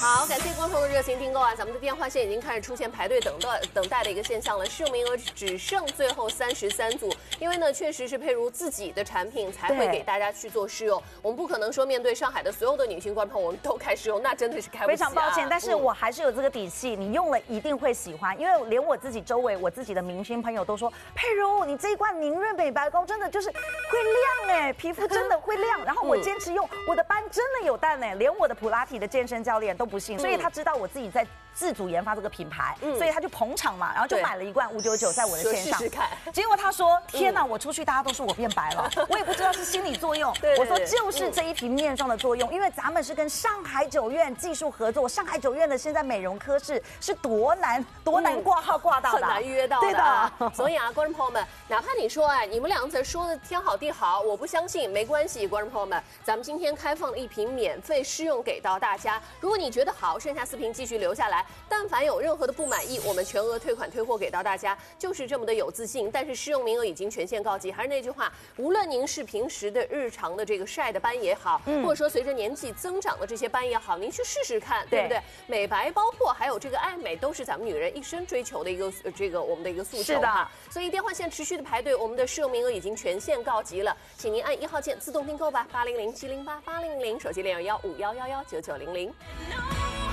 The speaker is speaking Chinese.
好，感谢观众的热情订购啊！咱们的电话线已经开始出现排队等待的一个现象了，试用名额只剩最后33组。因为呢，确实是佩如自己的产品才会给大家去做试用，我们不可能说面对上海的所有的女性观众，我们都开试用，那真的是开不起啊。 非常抱歉，但是我还是有这个底气，你用了一定会喜欢，因为连我自己周围我自己的明星朋友都说，佩如你这一罐凝润美白膏真的就是会亮哎，皮肤真的会亮。然后我坚持用，我的斑真的有淡哎，连我的普拉提的健身教练都不信，所以他知道我自己在自主研发这个品牌，所以他就捧场嘛，然后就买了一罐599在我的线上， 试试看。 结果他说：“天哪，我出去大家都说我变白了，我也不知道是心理作用。”我说就是这一瓶面霜的作用，因为咱们是跟上海九院技术合作，上海九院的现在美容科室是多难挂号挂到的， 很难预约到的。对的。所以啊，观众朋友们，哪怕你说哎，你们两个说的天好地好，我不相信，没关系，观众朋友们，咱们今天开放了一瓶免费试用给到大家。如果你觉得好，剩下4瓶继续留下来。但凡有任何的不满意，我们全额退款退货给到大家，就是这么的有自信。但是试用名额已经全线告急，还是那句话，无论您是平时的日常的这个晒的斑也好，或者说随着年纪增长的这些斑也好，您去试试看，对不对？美白包括还有这个爱美，都是咱们女人一生追求的一个我们的一个诉求。是的，所以电话线持续的排队，我们的试用名额已经全线告急了，请您按1号键自动订购吧，800-708-8000，手机021-5111-9900。